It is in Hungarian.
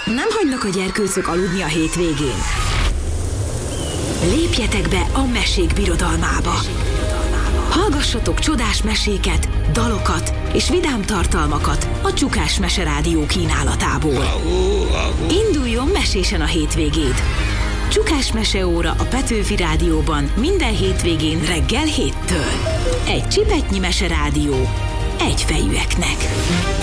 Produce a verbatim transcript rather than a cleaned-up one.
Nem hagynak a gyerkőcök aludni a hétvégén? Lépjetek be a mesék birodalmába! Hallgassatok csodás meséket, dalokat és vidám tartalmakat a Csukás Mese Rádió kínálatából. Induljon mesésen a hétvégéd! Csukás Meseóra a Petőfi Rádióban minden hétvégén reggel héttől. Egy csipetnyi meserádió egyfejűeknek.